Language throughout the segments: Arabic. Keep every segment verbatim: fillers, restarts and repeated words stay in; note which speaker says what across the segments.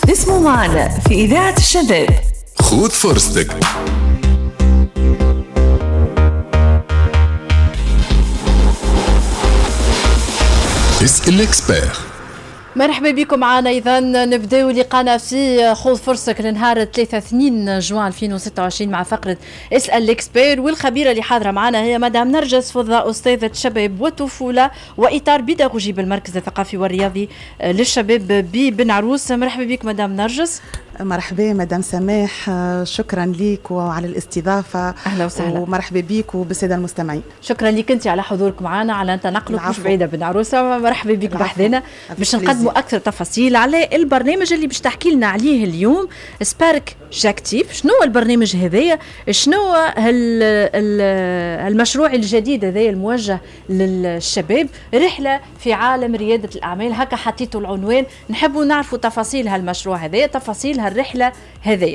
Speaker 1: اسمه معنا في إذاعة الشباب.
Speaker 2: خذ فرصتك. اسأل الاكسبير.
Speaker 3: مرحبا بكم معنا. إذا نبداو لقانا في خذ فرصك لنهار ثلاثة اثنين جوان ألفين وستة وعشرين مع فقرة اسأل الاكسبير، والخبيرة اللي حاضرة معنا هي مدام نرجس فضة، أستاذة شباب وطفولة وإطار بيداغوجي بالمركز الثقافي والرياضي للشباب ببن عروس. مرحبا بك مدام نرجس.
Speaker 4: مرحبا مدام سماح، شكرا ليك وعلى الاستضافة.
Speaker 3: أهلا وسهلا
Speaker 4: ومرحبا بيك وبالسادة المستمعين.
Speaker 3: شكرا لك أنت على حضورك معنا، على تنقلك مش بعيدة بن عروسة. مرحبا بك بحذنا باش نقدموا أكثر تفاصيل على البرنامج اللي باش تحكي لنا عليه اليوم، سبارك جاكتيف. شنو هو البرنامج هذايا؟ شنو المشروع الجديد هذايا الموجه للشباب؟ رحلة في عالم ريادة الأعمال، هكا حطيتوا العنوان. نحبوا نعرفوا تفاصيل هالمشروع هذايا، تفاصيل هالرحلة هذية.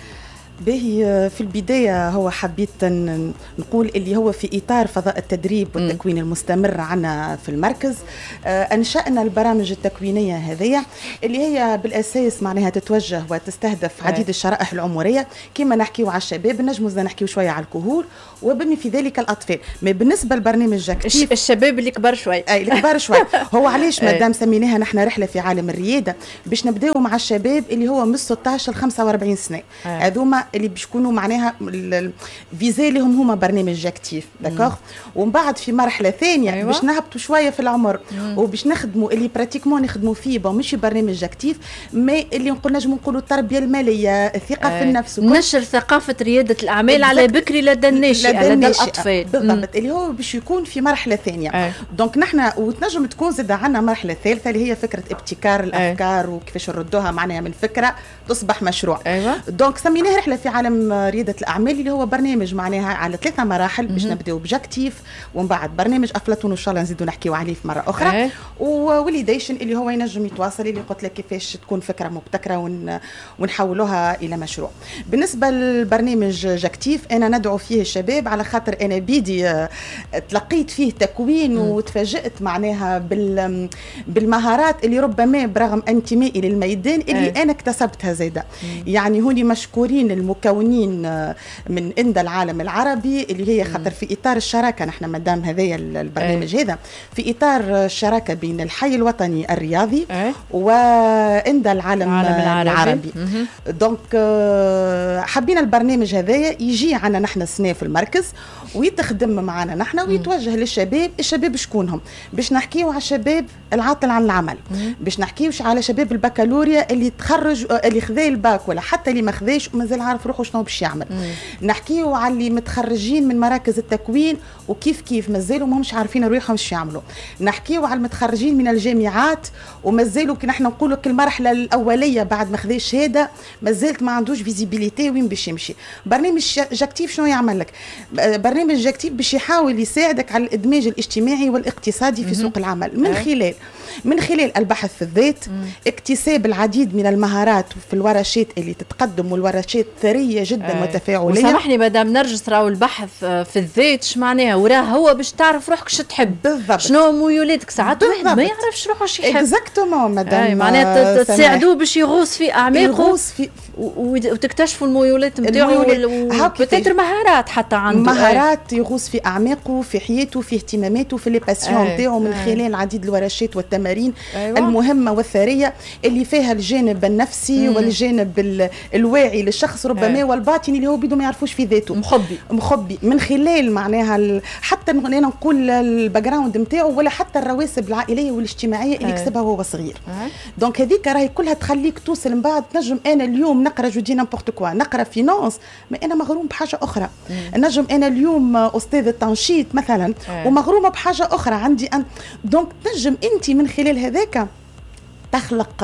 Speaker 4: باهي، في البداية هو حبيت نقول اللي هو في إطار فضاء التدريب والتكوين المستمر عنا في المركز، أنشأنا البرامج التكوينية هذه اللي هي بالأساس معناها تتوجه وتستهدف عديد الشرائح العمرية. كما نحكيو على الشباب نجمو نحكيو شوية على الكهول وبما في ذلك الأطفال. ما بالنسبة للبرنامج جاكتيف
Speaker 3: الشباب اللي كبر شوي،
Speaker 4: أي اللي كبر شوي هو علاش مادام سميناها نحن رحلة في عالم الريادة، باش نبداو مع الشباب اللي هو من ستة عشر ل خمسة وأربعين سنة. هذوما اللي باش يكونوا معناها الفيزا لهم هما برنامج جاكتيف، داكوغ. ومن بعد في مرحله ثانيه أيوة. باش نهبطوا شويه في العمر مم. وباش نخدموا اللي براتيكمون نخدموا فيه بون مش برنامج جاكتيف، ما اللي نقول نجم نقولوا التربيه الماليه، الثقه أي. في النفس،
Speaker 3: نشر ثقافه رياده الاعمال على بكري لدى الناشئه لدى الاطفال
Speaker 4: بالضبط، اللي هو باش يكون في مرحله ثانيه. دونك نحن وتنجم تكون زاد عندنا مرحله ثالثه اللي هي فكره ابتكار الافكار أي. وكيفاش نردوها معناها من فكره تصبح مشروع. أيوة. دونك سميناه رحله في عالم ريادة الأعمال اللي هو برنامج معناها على ثلاثة مراحل. باش نبداو بجاكتيف، ومن بعد برنامج أفلاطون وإن شاء الله نزيدوا نحكيو عليه في مرة أخرى أه. ووليديشن اللي هو ينجم يتواصل، اللي قلت لك كيفاش تكون فكرة مبتكرة ون... ونحولوها إلى مشروع. بالنسبة للبرنامج جاكتيف أنا ندعو فيه الشباب على خاطر أنا بيدي تلقيت فيه تكوين م. وتفاجأت معناها بال... بالمهارات اللي ربما برغم انتمائي للميدان اللي أه. أنا اكتسبتها زايدة. يعني هوني مشكورين المكونين من إندى العالم العربي اللي هي خطر في إطار الشراكة. نحن مدام هذايا البرنامج أي. هذا في إطار الشراكة بين الحي الوطني الرياضي أي. وإندى العالم العالم العربي. دونك حبينا البرنامج هذايا يجي عنا نحن السنة في المركز ويتخدم معنا نحن ويتوجه للشباب. الشباب شكونهم؟ باش نحكيو على الشباب العاطل عن العمل، باش نحكيوش على شباب البكالوريا اللي تخرج اللي خذا الباك ولا حتى اللي ما خذاش ومازال عارف روحه شنو باش يعمل. نحكيو على اللي متخرجين من مراكز التكوين وكيف كيف مازالوا ما همش عارفين روحهم واش يعملوا. نحكيو على المتخرجين من الجامعات ومازالوا كي نحن نقولوا المرحله الاوليه بعد ما خذا الشهاده مازالت ما عندوش فيزيبيليتي وين باش يمشي. برنامج جاكتيف شنو يعمل لك؟ برنامج جاكتيف باش يحاول يساعدك على الادماج الاجتماعي والاقتصادي في سوق العمل من خلال من خلال البحث في الذات، اكتساب العديد من المهارات في الورشات اللي تتقدم، والورشات ثريه جدا أي. متفاعليه.
Speaker 3: وسامحني مدام نرجس، راهو البحث في الذات اش معناها؟ وراه هو باش تعرف روحك شو تحب بالضبط، شنو ميولاتك. ساعات واحد ما يعرفش روحه شو يحب
Speaker 4: اكزاكتومون مدام،
Speaker 3: معناتها تساعدوه باش يغوص في اعماقه في وتكتشفوا الميولات نتاعو وبتاتر مهارات حتى عنده
Speaker 4: مهارات أي. يغوص في اعماقه في حياته في اهتماماته في لي باسيون نتاعو من خلال عديد الورشات والتمارين أيوة. المهمه والثريه اللي فيها الجانب النفسي مم. والجانب الواعي للشخص ربما أيوة. والباطني اللي هو بده ما يعرفوش في ذاته،
Speaker 3: مخبي
Speaker 4: مخبي من خلال معناها حتى انا نقول الباك جراوند نتاعو ولا حتى الرواسب العائليه والاجتماعيه اللي كسبها وهو صغير. أيوة. دونك هذيك راهي كلها تخليك توصل من بعد. نجم انا اليوم نقرا جو دي نامبورت كوا نقرا فينانس ما انا مغروم بحاجه اخرى. مم. نجم انا اليوم استاذه تنشيط مثلا أيوة. ومغرومه بحاجه اخرى عندي أن... دونك تنجم انت من خلال هذاك تخلق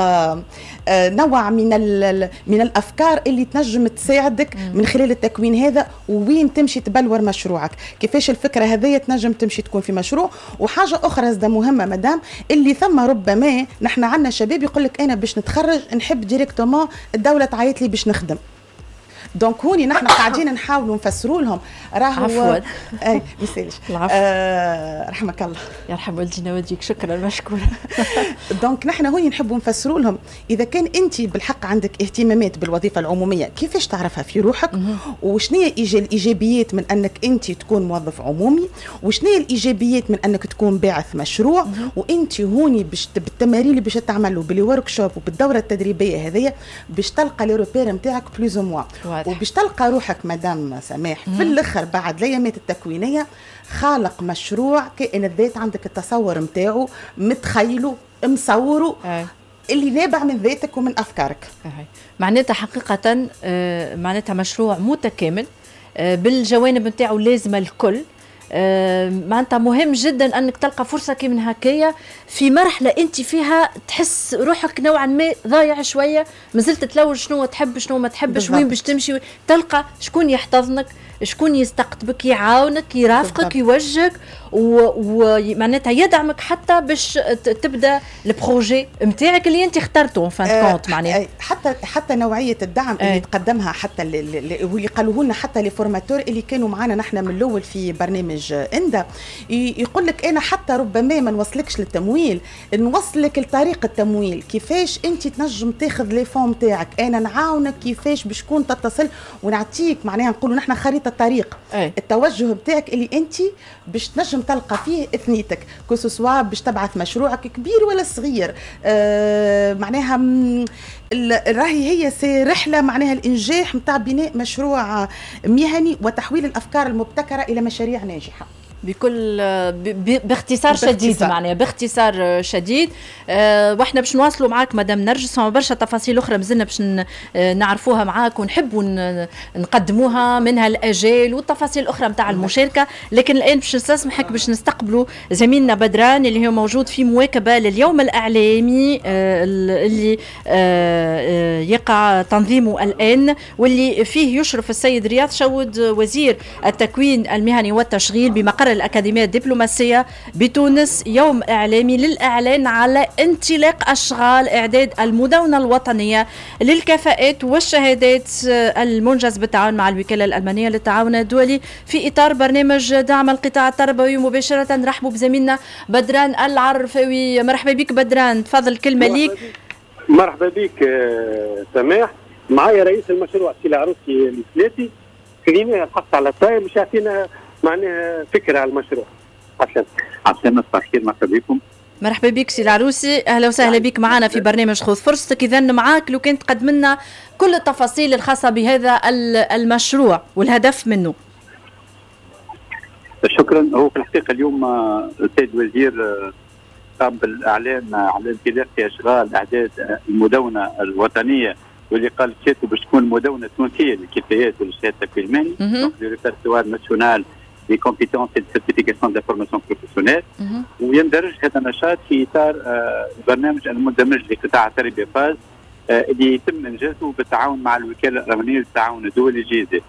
Speaker 4: نوع من من الافكار اللي تنجم تساعدك من خلال التكوين هذا وين تمشي تبلور مشروعك. كيفاش الفكره هذه تنجم تمشي تكون في مشروع. وحاجه اخرى زده مهمه مدام اللي ثم ربما نحن عندنا شباب يقول لك انا باش نتخرج نحب ديريكتومون الدوله تعيط لي باش نخدم. دونك هوني نحن قاعدين نحاولوا نفسروا لهم راهو
Speaker 3: عفوا
Speaker 4: اي مسالش آه رحمك الله
Speaker 3: يرحم والدينا والديك شكرا مشكورة.
Speaker 4: دونك نحن هوني نحبوا نفسروا لهم اذا كان انت بالحق عندك اهتمامات بالوظيفه العموميه كيفاش تعرفها في روحك وشنو هي الايجابيات من انك انت تكون موظف عمومي وشنو هي الايجابيات من انك تكون باعث مشروع وانت هوني باش بالتمارين اللي باش تعملوا بالورك شوب وبالدوره التدريبيه هذيا باش تلقى لي روبير نتاعك بلوز او موا وباش تلقى روحك مدام سماح في الاخر بعد الايامات التكوينيه خالق مشروع كائن الذات عندك التصور نتاعو متخيله مصوره أي. اللي نابع من ذاتك ومن افكارك.
Speaker 3: أي. معناتها حقيقه معناتها مشروع متكامل بالجوانب نتاعو لازمه الكل. معناتها مهم جدا انك تلقى فرصه كي من هكايا في مرحله انت فيها تحس روحك نوعا ما ضايع شويه مازلت تلوج شنو تحب شنو ما تحبش وين باش تمشي تلقى شكون يحتضنك شكون يستقطبك يعاونك يرافقك يوجهك ومعناتها يدعمك حتى باش تبدا البروجي نتاعك اللي انت اخترته فان كونت معناها
Speaker 4: حتى حتى نوعيه الدعم اللي تقدمها حتى واللي قالوه لنا حتى لي فورماتور اللي كانوا معنا نحن من الاول في برنامج اندا يقول لك انا حتى ربما ما نوصلكش للتمويل نوصلك لطريقه التمويل كيفاش انت تنجم تاخذ لي فون نتاعك انا نعاونك كيفاش باش تكون تتصل ونعطيك معناها نقولوا نحن خريطه الطريق أي. التوجه بتاعك اللي انت باش تنجم تلقى فيه اثنيتك كوسوسوا باش تبعث مشروعك كبير ولا صغير آه معناها راهي هي سي رحله معناها الانجاح نتاع بناء مشروع مهني وتحويل الافكار المبتكره الى مشاريع ناجحه
Speaker 3: بكل باختصار شديد معناها باختصار شديد أه واحنا باش نواصلوا معاك مدام نرجس برشا تفاصيل اخرى مازلنا باش نعرفوها معاك ونحبوا نقدموها منها الاجال والتفاصيل الاخرى نتاع المشاركه لكن الان باش نستسمحك باش نستقبلوا زميلنا بدران اللي هو موجود في مواكبه لليوم الاعلامي أه اللي أه يقع تنظيمه الان واللي فيه يشرف السيد رياض شود وزير التكوين المهني والتشغيل بمقر الأكاديمية الدبلوماسية بتونس يوم إعلامي للإعلان على انطلاق أشغال إعداد المدونة الوطنية للكفاءات والشهادات المنجز بالتعاون مع الوكالة الألمانية للتعاون الدولي في إطار برنامج دعم القطاع التربوي. مباشرة نرحبوا بزميلنا بدران العرفاوي. مرحبا بك بدران تفضل كلمة ليك.
Speaker 5: مرحبا بك سماح معايا رئيس المشروع سي العروسي الثلاثي كلمة الحق على الطاير مش يعطينا معناها فكرة على المشروع. عشان
Speaker 6: عشان صباح الخير مرحبا بكم.
Speaker 3: مرحبا بك سي العروسي اهلا وسهلا بك معنا في برنامج خذ فرصتك. اذا معاك لو كنت تقدم لنا كل التفاصيل الخاصة بهذا المشروع والهدف منه.
Speaker 6: شكرا. هو في الحقيقة اليوم السيد الوزير قام بالاعلان على انطلاق اشغال اعداد المدونة الوطنية واللي قال سيتو باش تكون مدونه تونسيه للكفاءات والشهاده التكوين المهني دونك لو ريبرتوار ناسيونال دي كومبيتونس اي سيرتيفيكاسيون دو فورماسيون بروفيسيونيل ويندرج هذا النشاط في اطار البرنامج المندمج لقطاع التربيه فاز اللي يتم انجازه بالتعاون مع الوكاله الالمانيه للتعاون الدولي جيزي.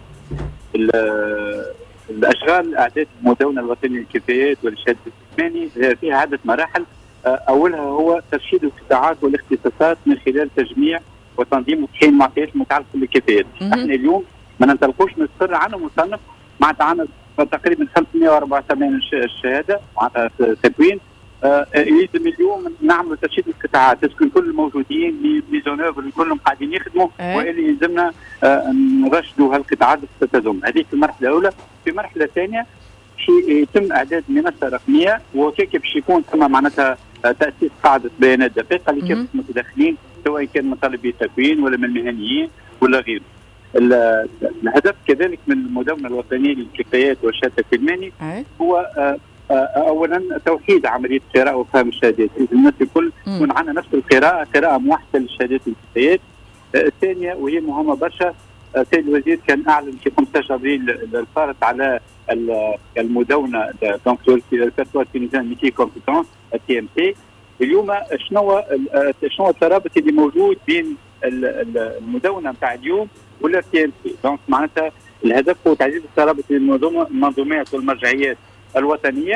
Speaker 6: الاشغال اعداد المدونه الوطنيه للكفاءات والشهاده التكوين المهني فيها عده مراحل. اولها هو ترشيد القطاعات والاختصاصات من خلال تجميع وتنظيم وتحين معطيات متعلقه بالكفاءات. احنا اليوم ما ننطلقوش من السر عنا مصنف معناتها عنا تقريبا خمسمائة وأربعة وسبعين شهاده معناتها تكوين. آه يلزم اليوم نعملوا ترشيد القطاعات تسكن كل الموجودين اللي ميزونوفر كلهم قاعدين يخدموا والا يلزمنا آه نرشدوا هالقطاعات تتزم. هذه في المرحله الاولى. في المرحله الثانيه يتم اعداد منصه رقميه وكيف باش يكون ثم معناتها تاسيس قاعده بيانات دقيقه لكافه المتداخلين سواء كان من طالبي التكوين ولا من المهنيين ولا غيره. الهدف كذلك من المدونه الوطنيه للكفاءات والشهاده التكوين المهني هو اولا توحيد عمليه قراءه وفهم الشهادات. الناس الكل يكون عندنا نفس القراءه قراءه موحده للشهادات والكفاءات. الثانيه وهي مهمه برشا السيد الوزير كان اعلن في خمسة عشر ابريل الفارط على المدونه دونك الريبرتوار تونسيان ميتي كومبيتونس تي ام سي. اليوم شنو شنو الترابط اللي موجود بين المدونه نتاع اليوم ولا تي ام سي. دونك معناتها الهدف هو تعزيز الترابط بين المنظومات والمرجعيات الوطنيه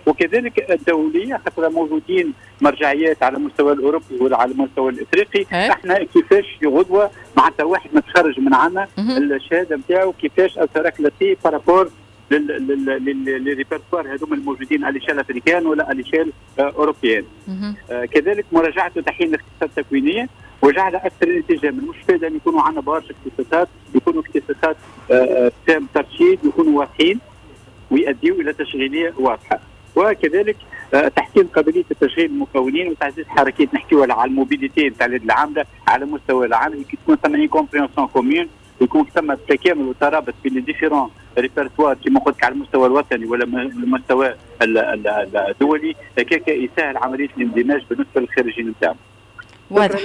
Speaker 6: وكذلك الدوليه، خاطر موجودين مرجعيات على المستوى الاوروبي وعلى المستوى الافريقي. احنا كيفاش في غدوه معناتها واحد متخرج من عنا الشهاده نتاعو كيفاش اتراكلاتي بارابور لي ريبرتوار هذوما الموجودين على ليشيل افريكان ولا على ليشيل اوروبيان. آه كذلك مراجعه وتحليل الاختصاصات التكوينيه وجعل اكثر انسجاما. مش فايده ان يكونوا عندنا برشا اختصاصات، يكونوا اختصاصات تام ترشيد، يكونوا واضحين ويؤديوا الى تشغيليه واضحه. وكذلك آه تحسين قابليه التشغيل المكونين وتعزيز حركات، نحكيو على الموبيليتي نتاع العامله على مستوى العالم، تكون ثم كومبريونسيون كومون، يكون ثم تكامل وترابط بين لي ديفيرون ريبرتوار كما قلت على المستوى الوطني ولا المستوى الدولي، هكاك يسهل عمليه الاندماج بالنسبه للخريجين نتاعهم.
Speaker 3: واضح.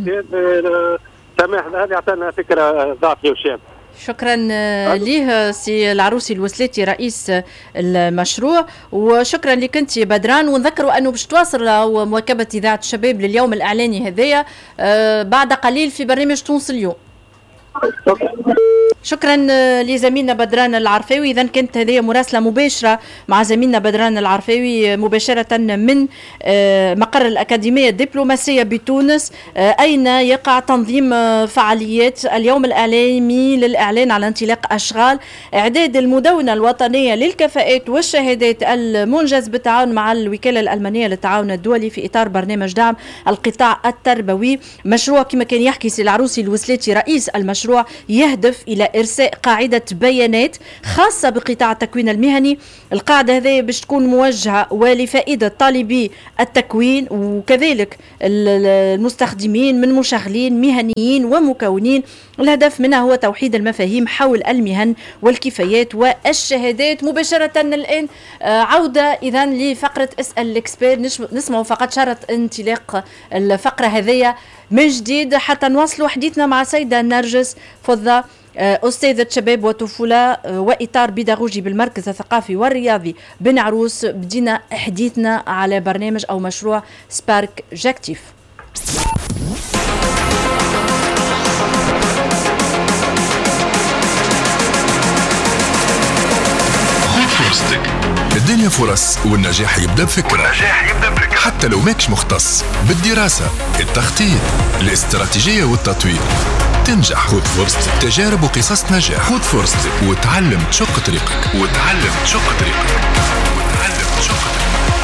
Speaker 5: سامح هذه عطانا فكره ضافيه وشامله.
Speaker 3: شكرا ليه سي العروسي الوسلاتي رئيس المشروع، وشكرا لك انت بدران. ونذكروا انه باش تواصل مواكبه اذاعه الشباب لليوم الاعلاني هذايا بعد قليل في برنامج تونس اليوم. شكرا لزميلنا بدران العرفاوي. اذا كانت هذه مراسله مباشره مع زميلنا بدران العرفاوي مباشره من مقر الاكاديميه الدبلوماسيه بتونس، اين يقع تنظيم فعاليات اليوم الاعلامي للاعلان على انطلاق اشغال اعداد المدونه الوطنيه للكفاءات والشهادات المنجز بالتعاون مع الوكاله الالمانيه للتعاون الدولي في اطار برنامج دعم القطاع التربوي. مشروع كما كان يحكي سي العروسي الوسلاتي رئيس المشروع يهدف الى إرساء قاعدة بيانات خاصة بقطاع التكوين المهني. القاعدة هذه باش تكون موجهة ولفائدة طالبي التكوين وكذلك المستخدمين من مشغلين مهنيين ومكونين. الهدف منها هو توحيد المفاهيم حول المهن والكفايات والشهادات. مباشرة الآن عودة إذا لفقرة اسأل الإكسبير، نسمع فقط شرط انطلاق الفقرة هذه من جديد حتى نواصلوا حديثنا مع سيدة نرجس فضة، أستاذة شباب وطفولة وإطار بيداغوجي بالمركز الثقافي والرياضي بن عروس. بدينا حديثنا على برنامج أو مشروع سبارك جاكتيف.
Speaker 2: خذ فرصتك، الدنيا فرص والنجاح يبدأ بفكرة. والنجاح يبدأ بفكرة حتى لو ماكش مختص بالدراسة، التخطيط، الاستراتيجية والتطوير. تنجح. خذ فرصتك، تجارب وقصص نجاح. خذ فرصتك وتعلم تشق طريقك. وتعلم تشق طريقك. وتعلم تشق طريقك.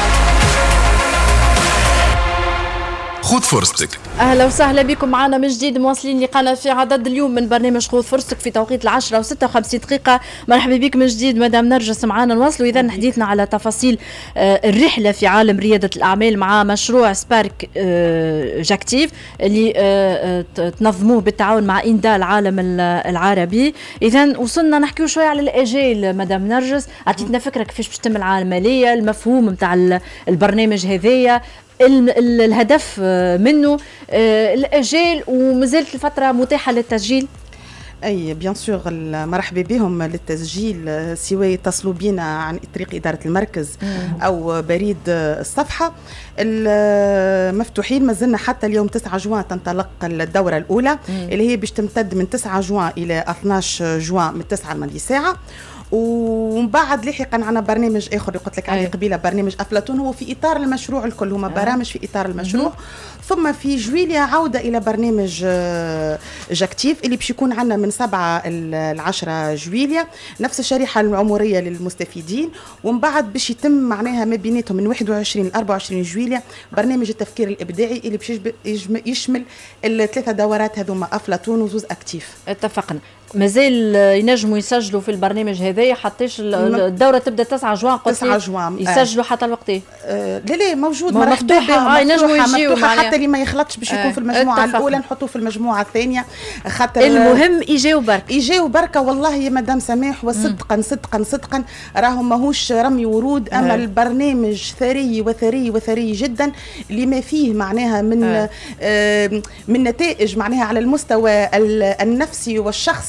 Speaker 2: خذ فرصتك.
Speaker 3: اهلا وسهلا بكم معنا من جديد، مواصلين لقانا في عدد اليوم من برنامج خذ فرصتك في توقيت العشرة وستة وخمسين دقيقة. مرحبا بك من جديد مدام نرجس معنا. نواصلوا اذا حديثنا على تفاصيل الرحلة في عالم ريادة الأعمال مع مشروع سبارك جاكتيف اللي تنظموه بالتعاون مع إندا العالم العربي. اذا وصلنا نحكيو شوية على الأجيال مدام نرجس، عطيتنا فكرة كيفاش باش تتم العملية، المفهوم نتاع البرنامج هذايا، الهدف منه، الأجيال، ومازالت الفترة متاحة للتسجيل.
Speaker 4: اي بيان سور مرحبا بهم للتسجيل، سواء يتصلوا بنا عن طريق اداره المركز او بريد الصفحه. المفتوحين مازلنا حتى اليوم تسعة جوان تنطلق الدوره الاولى اللي هي باش تمتد من تسعة جوان الى اثناش جوان من تسعة الماضي ساعه. ومن بعد لاحقا عنا برنامج اخر قلت لك عليه قبيله، برنامج افلاطون، هو في اطار المشروع الكل، هما برامج في اطار المشروع. ثم في جويليا عوده الى برنامج جاكتيف اللي باش يكون عندنا من سبعة العشرة جويليا، نفس الشريحه العمريه للمستفيدين. ومن بعد باش يتم معناها ما بيناتهم من واحد وعشرين ل أربعة وعشرين جويليا برنامج التفكير الابداعي اللي باش يشمل الثلاثه دورات هذوما افلاطون وزوز اكتيف.
Speaker 3: اتفقنا. مازال ينجموا يسجلوا في البرنامج هذايا حتىش الدوره تبدا تسعة جوان، قلت
Speaker 4: تسعة جوان
Speaker 3: يسجلوا آه. حتى الوقت
Speaker 4: آه لا لا موجود
Speaker 3: مفتوحه، ينجموا يجيو
Speaker 4: حتى اللي ما يخلطش باش يكون آه. في المجموعه اتفق. الاولى نحطوه في المجموعه الثانيه، خاطر
Speaker 3: المهم يجيو بركه
Speaker 4: يجيو بركه. والله يا مدام سماح وصدقا صدقا صدقا راهم ماهوش رمي ورود، اما آه. البرنامج ثري وثري وثري جدا لما فيه معناها من آه. آه من نتائج معناها على المستوى النفسي والشخصي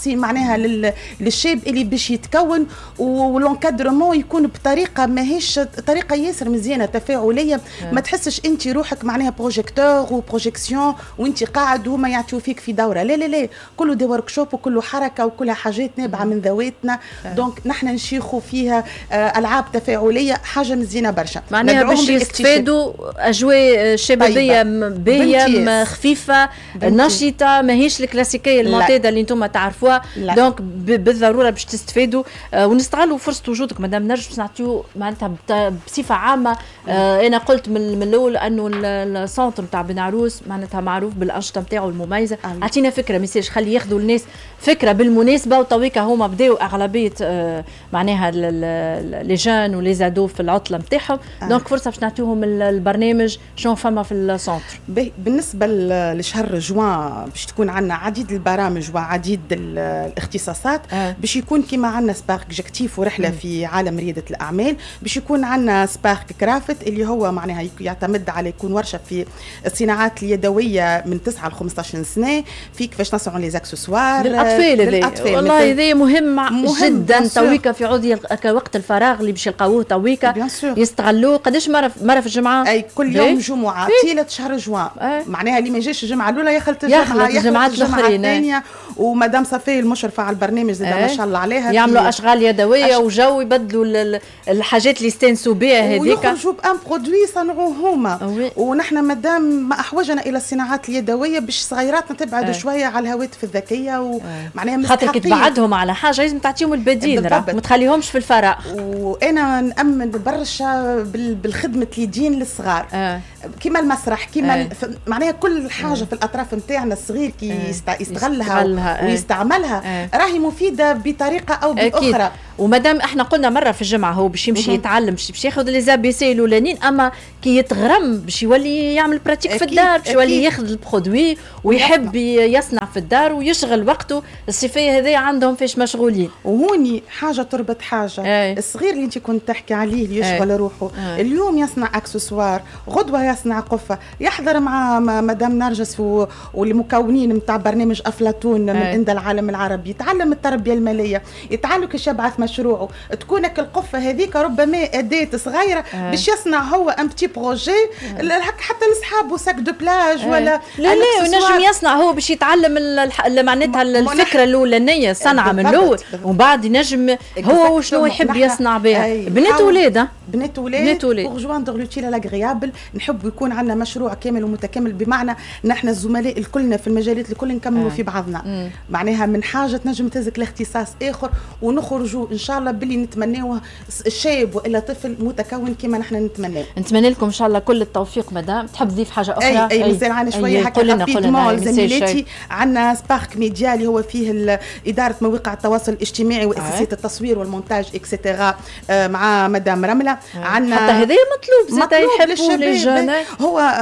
Speaker 4: شخصي معناها للشاب اللي باش يتكون، ولونكادرمون يكون بطريقه ماهيش طريقه ياسر مزيانه تفاعليه، ما تحسش انت روحك معناها بروجيكتور وبروجيكسيون وانت قاعد وهما يعطيو فيك في دوره، لا لا لا، كله دي ورك شوب وكله حركه وكلها حاجات نابعه من ذواتنا. دونك نحن نشيخوا فيها العاب تفاعليه، حاجه مزيانه برشا
Speaker 3: معناها باش يستفادوا اجواء شبابيه باهيه خفيفه نشيطه، ماهيش الكلاسيكيه المعتاده اللي انتم تعرفوها. دونك بالضروره باش تستفادوا ونستغلوا فرصه وجودك مدام نرجس باش نعطيو معناتها بصفه عامه. آه انا قلت من الاول انه السونتر نتاع بن عروس معناتها معروف بالانشطه نتاعو المميزه. اعطينا فكره ميساج خلي ياخذوا الناس فكره بالمناسبه، وطويكا هما بداو اغلبيه آه معناها لي جان ولي زادو في العطله نتاعهم. آه. دونك فرصه باش نعطيوهم البرنامج شنو فما في السونتر.
Speaker 4: بالنسبه لشهر جوان باش تكون عندنا عديد البرامج وعديد الاختصاصات. آه. باش يكون كيما عندنا سبارك جاكتيف ورحله م. في عالم رياده الاعمال، باش يكون عندنا سبارك كرافت اللي هو معناها يعتمد على يكون ورشه في الصناعات اليدويه من تسعة ل خمسطاش سنه، في كيفاش نصنعوا لي اكسسوار
Speaker 3: للاطفال. والله هذا مهم, مهم جدا تويكا في عودي وقت الفراغ اللي باش يلقاوه تويكا يستغلوه. قداش مره مره في الجمعه؟
Speaker 4: اي كل يوم جمعه طيله شهر جوان. معناها اللي ما جاش الجمعه الاولى يخلط الجمعه
Speaker 3: الجمعات
Speaker 4: الثانيه. ومدام صفيه المشرفه على البرنامج زاد ما شاء الله عليها
Speaker 3: يعملوا اشغال يدويه أش... وجو يبدلوا الحاجات اللي يستانسوا بها هذيك
Speaker 4: ويخرجوا بان برودوي صنعوه هما. ونحن مادام ما احوجنا الى الصناعات اليدويه باش صغيراتنا تبعدوا شويه على الهواتف الذكيه ومعناها
Speaker 3: خاطر كي تبعدهم على حاجه لازم تعطيهم البديل ما تخليهمش في الفراغ.
Speaker 4: وانا نامن برشا بالخدمه اليدين للصغار. آه. كيما المسرح كيما آه. معناها كل حاجه آه. في الاطراف نتاعنا الصغير كي آه. يستغلها, يستغلها آه. ويستعملها آه. راهي مفيده بطريقه او باخرى. أكيد. ومادام
Speaker 3: احنا قلنا مره في الجمعه هو باش يمشي يتعلم باش ياخذ لي زي بي سي الاولانيين، اما كي يتغرم باش يولي يعمل براتيك في الدار، باش يولي ياخذ البرودوي ويحب يصنع في الدار ويشغل وقته. الصفيه هذه عندهم فيش مشغولين.
Speaker 4: وهوني حاجه تربط حاجه. أي. الصغير اللي انت كنت تحكي عليه اللي يشغل أي. روحه أي. اليوم يصنع اكسسوار، غدوه يصنع قفه، يحضر مع مدام نرجس والمكونين نتاع برنامج افلاطون من عند العالم العربي، يتعلم التربيه الماليه، يتعلم كيفاش يبعث مشروعه، تكونك القفه هذيك ربما اداه صغيره آه. باش يصنع هو ام بتي بروجي آه. حتى لاصحابه ساك دو بلاج آه. ولا
Speaker 3: لا لا ونجم يصنع هو باش يتعلم معناتها الفكره الاولانيه الصنعه من الاول، ومن بعد ينجم هو وشنو يحب يصنع بها. بنات ولاد
Speaker 4: بنات ولاد بور جواندر لوتيل لاغريابل. نحب يكون عندنا مشروع كامل ومتكامل، بمعنى نحن الزملاء الكلنا في المجالات الكل نكملوا آه. في بعضنا. مم. معناها من حاجه تنجم تزك لاختصاص اخر ونخرجوا ان شاء الله باللي نتمناوه الشاب والا طفل متكون كما نحن نتمناه.
Speaker 3: نتمنى لكم ان شاء الله كل التوفيق. مدام تحب تضيف حاجه اخرى؟
Speaker 4: اي اي مازال عندنا شويه هكا رابيدمون زميلاتي. عندنا سبارك ميديا اللي هو فيه اداره مواقع التواصل الاجتماعي واساسيات آه. التصوير والمونتاج اكسترا آه مع مدام رمله. آه. عندنا
Speaker 3: حتى هذا مطلوب زاد يحبوا لي جون.
Speaker 4: هو